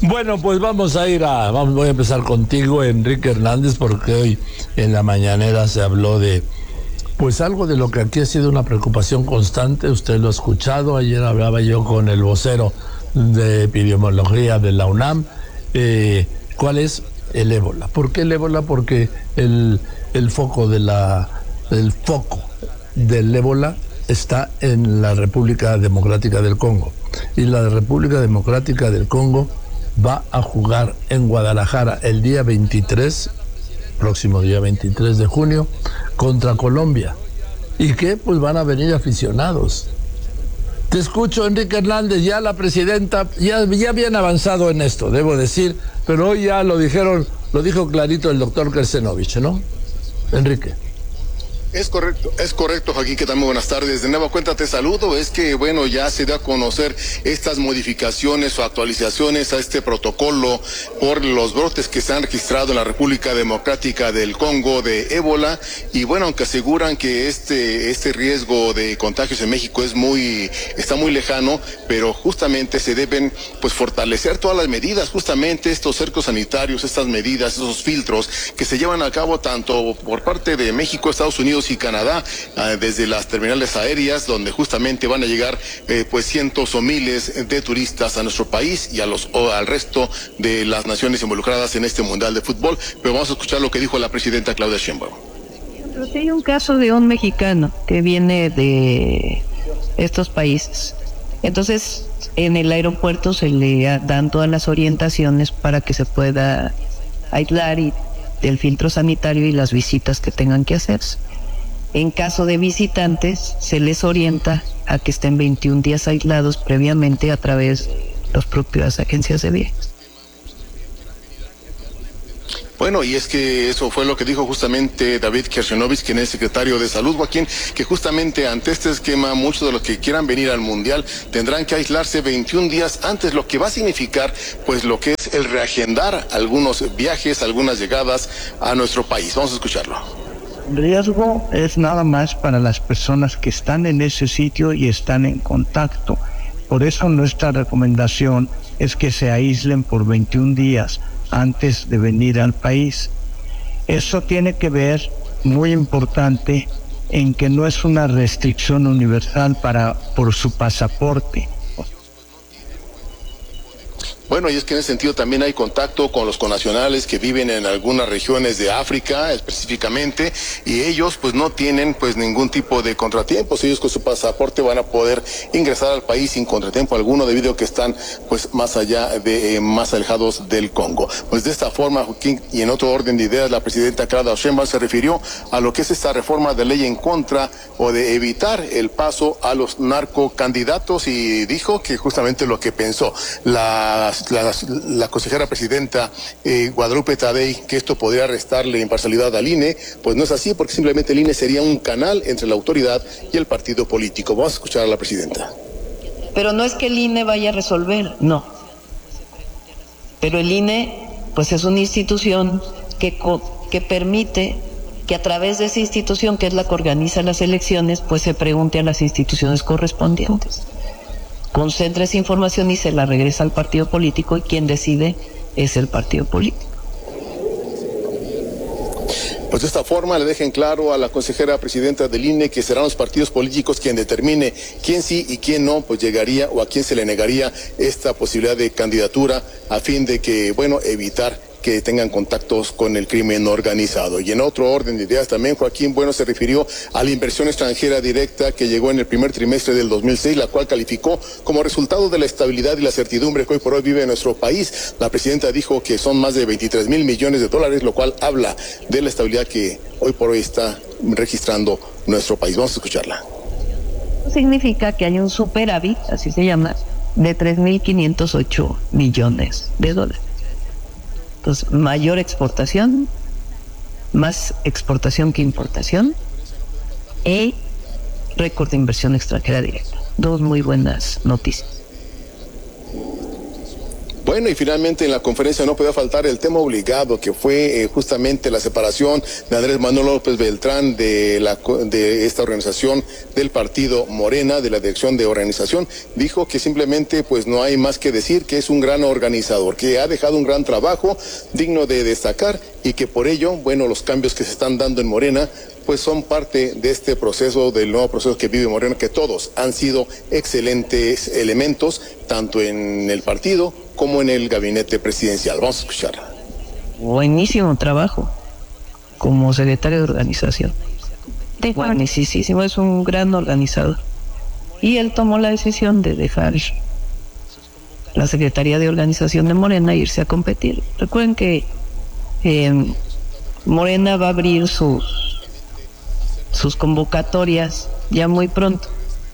Bueno, pues voy a empezar contigo, Enrique Hernández, porque hoy en la mañanera se habló de, pues algo de lo que aquí ha sido una preocupación constante. Usted lo ha escuchado. Ayer hablaba yo con el vocero de epidemiología de la UNAM. ¿Cuál es? El ébola. ¿Por qué el ébola? Porque el foco del ébola está en la República Democrática del Congo. Y la República Democrática del Congo va a jugar en Guadalajara el día 23, próximo día 23 de junio, contra Colombia. ¿Y qué? Pues van a venir aficionados. Te escucho, Enrique Hernández. Ya la presidenta, ya bien avanzado en esto, debo decir, pero hoy ya lo dijo clarito el doctor Kersenovich, ¿no? Enrique. Es correcto, Joaquín, que tal? Muy buenas tardes. De nueva cuenta te saludo. Es que, bueno, ya se da a conocer estas modificaciones o actualizaciones a este protocolo por los brotes que se han registrado en la República Democrática del Congo de ébola. Y bueno, aunque aseguran que este riesgo de contagios en México está muy lejano, pero justamente se deben, pues, fortalecer todas las medidas, justamente estos cercos sanitarios, estas medidas, esos filtros que se llevan a cabo tanto por parte de México, Estados Unidos y Canadá, desde las terminales aéreas, donde justamente van a llegar pues cientos o miles de turistas a nuestro país y al resto de las naciones involucradas en este Mundial de Fútbol. Pero vamos a escuchar lo que dijo la presidenta Claudia Sheinbaum. Pero si hay un caso de un mexicano que viene de estos países, entonces en el aeropuerto se le dan todas las orientaciones para que se pueda aislar y el filtro sanitario y las visitas que tengan que hacerse. En caso de visitantes, se les orienta a que estén 21 días aislados previamente a través de las propias agencias de viajes. Bueno, y es que eso fue lo que dijo justamente David Kersenovich, quien es secretario de Salud, Joaquín, que justamente ante este esquema, muchos de los que quieran venir al Mundial tendrán que aislarse 21 días antes, lo que va a significar, pues, lo que es el reagendar algunos viajes, algunas llegadas a nuestro país. Vamos a escucharlo. El riesgo es nada más para las personas que están en ese sitio y están en contacto. Por eso nuestra recomendación es que se aíslen por 21 días antes de venir al país. Eso tiene que ver, muy importante, en que no es una restricción universal por su pasaporte. Bueno, y es que en ese sentido también hay contacto con los connacionales que viven en algunas regiones de África específicamente, y ellos pues no tienen pues ningún tipo de contratiempos. Ellos con su pasaporte van a poder ingresar al país sin contratiempo alguno, debido a que están pues más alejados del Congo. Pues de esta forma, Joaquín, y en otro orden de ideas, la presidenta Claudia Sheinbaum se refirió a lo que es esta reforma de ley en contra o de evitar el paso a los narcocandidatos, y dijo que justamente lo que pensó la consejera presidenta Guadalupe Tadei, que esto podría restarle imparcialidad al INE, pues no es así, porque simplemente el INE sería un canal entre la autoridad y el partido político. Vamos a escuchar a la presidenta. Pero no es que el INE vaya a resolver, no. Pero el INE, pues, es una institución que permite que a través de esa institución, que es la que organiza las elecciones, pues se pregunte a las instituciones correspondientes. Concentra esa información y se la regresa al partido político, y quien decide es el partido político. Pues de esta forma le dejen claro a la consejera presidenta del INE que serán los partidos políticos quien determine quién sí y quién no pues llegaría, o a quién se le negaría esta posibilidad de candidatura, a fin de que, bueno, evitar que tengan contactos con el crimen organizado. Y en otro orden de ideas también, Joaquín, bueno, se refirió a la inversión extranjera directa que llegó en el primer trimestre del 2006, la cual calificó como resultado de la estabilidad y la certidumbre que hoy por hoy vive nuestro país. La presidenta dijo que son más de 23,000 millones de dólares, lo cual habla de la estabilidad que hoy por hoy está registrando nuestro país. Vamos a escucharla. Significa que hay un superávit, así se llama, de 3,508 millones de dólares. Entonces, mayor exportación, más exportación que importación, y récord de inversión extranjera directa. Dos muy buenas noticias. Bueno, y finalmente en la conferencia no podía faltar el tema obligado, que fue justamente la separación de Andrés Manuel López Beltrán de esta organización del partido Morena, de la dirección de organización. Dijo que simplemente pues no hay más que decir, que es un gran organizador, que ha dejado un gran trabajo digno de destacar y que por ello, bueno, los cambios que se están dando en Morena pues son parte de este proceso, del nuevo proceso que vive Morena, que todos han sido excelentes elementos, tanto en el partido como en el gabinete presidencial. Vamos a escuchar. Buenísimo trabajo como secretario de organización. Buenísimo, es un gran organizador. Y él tomó la decisión de dejar la Secretaría de Organización de Morena e irse a competir. Recuerden que Morena va a abrir sus convocatorias ya muy pronto.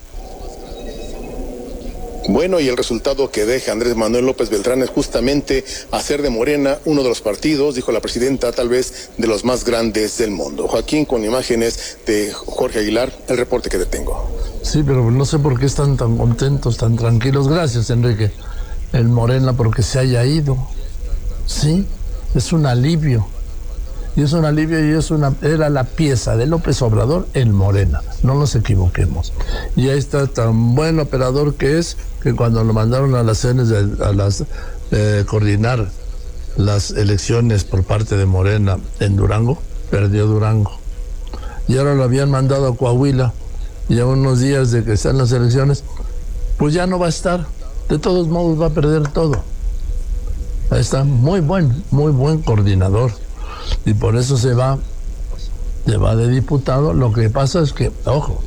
Bueno, y el resultado que deja Andrés Manuel López Beltrán es justamente hacer de Morena uno de los partidos, dijo la presidenta, tal vez de los más grandes del mundo. Joaquín, con imágenes de Jorge Aguilar, el reporte que te tengo. Sí, pero no sé por qué están tan contentos, tan tranquilos. Gracias, Enrique. El Morena porque se haya ido. Sí, es un alivio. Y es un alivio y era la pieza de López Obrador en Morena, no nos equivoquemos. Y ahí está tan buen operador que es, que cuando lo mandaron a las cenas coordinar las elecciones por parte de Morena en Durango, perdió Durango. Y ahora lo habían mandado a Coahuila, y a unos días de que están las elecciones, pues ya no va a estar. De todos modos va a perder todo. Ahí está, muy buen coordinador. Y por eso se va de diputado. Lo que pasa es que, ojo,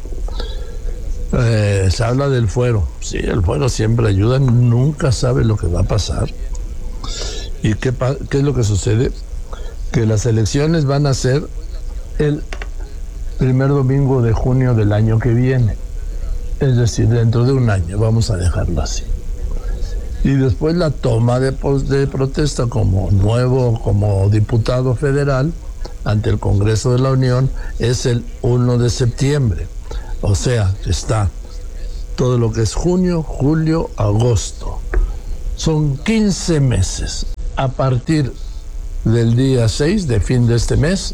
se habla del fuero. Sí, el fuero siempre ayuda, nunca sabe lo que va a pasar. ¿Y qué es lo que sucede? Que las elecciones van a ser el primer domingo de junio del año que viene. Es decir, dentro de un año, vamos a dejarlo así. Y después la toma de protesta como diputado federal ante el Congreso de la Unión es el 1 de septiembre. O sea, está todo lo que es junio, julio, agosto. Son 15 meses. A partir del día 6 de fin de este mes,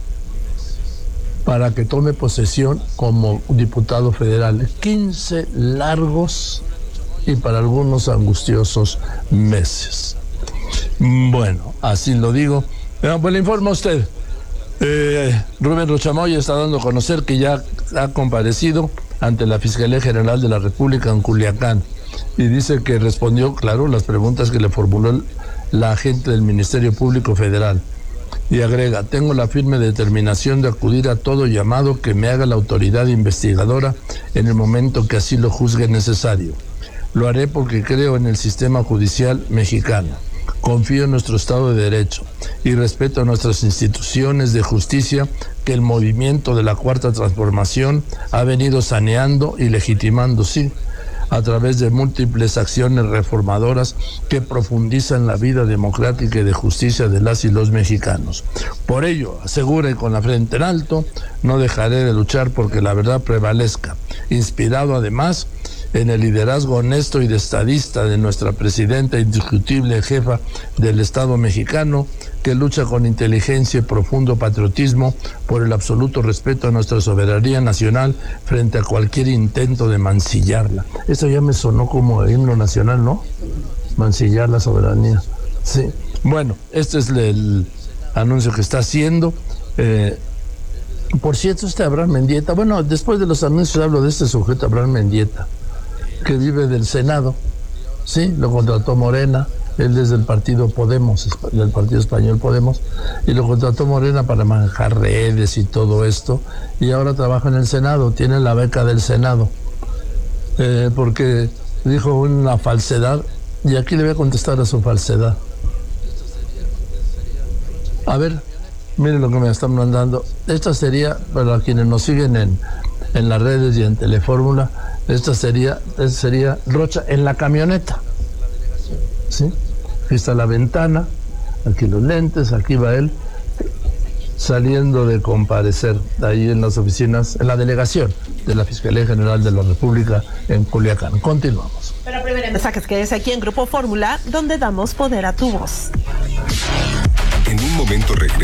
para que tome posesión como diputado federal. 15 largos y para algunos angustiosos meses. Bueno, así lo digo. Pues le informo a usted. Rubén Rocha Moya está dando a conocer que ya ha comparecido ante la Fiscalía General de la República en Culiacán y dice que respondió, claro, las preguntas que le formuló la agente del Ministerio Público Federal. Y agrega, tengo la firme determinación de acudir a todo llamado que me haga la autoridad investigadora en el momento que así lo juzgue necesario. Lo haré porque creo en el sistema judicial mexicano, confío en nuestro Estado de Derecho y respeto a nuestras instituciones de justicia que el movimiento de la Cuarta Transformación ha venido saneando y legitimando, sí, a través de múltiples acciones reformadoras que profundizan la vida democrática y de justicia de las y los mexicanos. Por ello, asegura y con la frente en alto, no dejaré de luchar porque la verdad prevalezca, inspirado además en el liderazgo honesto y estadista de nuestra presidenta indiscutible jefa del Estado mexicano, que lucha con inteligencia y profundo patriotismo por el absoluto respeto a nuestra soberanía nacional frente a cualquier intento de mancillarla. Eso ya me sonó como himno nacional, ¿no? Mancillar la soberanía. Sí. Bueno, este es el anuncio que está haciendo. Por cierto, Abraham Mendieta, bueno, después de los anuncios hablo de este sujeto, Abraham Mendieta, que vive del Senado, sí, lo contrató Morena, él es del partido Podemos, del partido español Podemos, y lo contrató Morena para manejar redes y todo esto, y ahora trabaja en el Senado, tiene la beca del Senado, porque dijo una falsedad, y aquí le voy a contestar a su falsedad. A ver, miren lo que me están mandando. Esta sería, para quienes nos siguen en las redes y en Telefórmula, esta sería Rocha en la camioneta. ¿Sí? Aquí está la ventana, aquí los lentes, aquí va él. saliendo de comparecer ahí en las oficinas, en la delegación de la Fiscalía General de la República en Culiacán. Continuamos. Pero primero mensajes que es aquí en Grupo Fórmula, donde damos poder a tu voz. En un momento